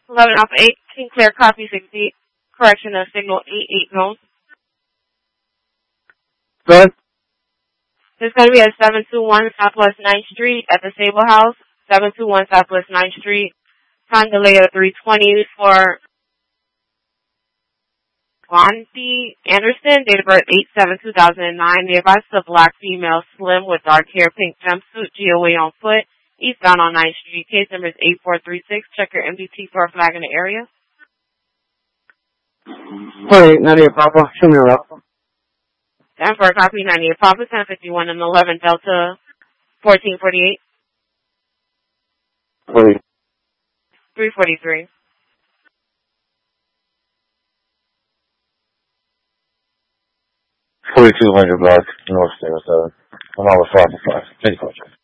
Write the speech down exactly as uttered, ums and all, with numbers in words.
eleven Alpha eight, King Clear, copy sixty, correction of signal eight eight zone. Good. It's going to be at seven two one Southwest ninth Street at the Sable House, seven two one Southwest ninth Street. Time delay of three twenty for Wanty Anderson, date of birth eight seven two thousand nine. The advice is a black female, slim with dark hair, pink jumpsuit, G O A on foot, eastbound on ninth Street. Case number is eight four three six. Check your M D T for a flag in the area. Wait, ninety-eight Papa, show me around. Time for a copy, ninety-eight Papa, ten fifty-one and eleven Delta, fourteen forty-eight. Wait. three forty-three. forty-two hundred block, North State seven. I'm on with five five. Thank you.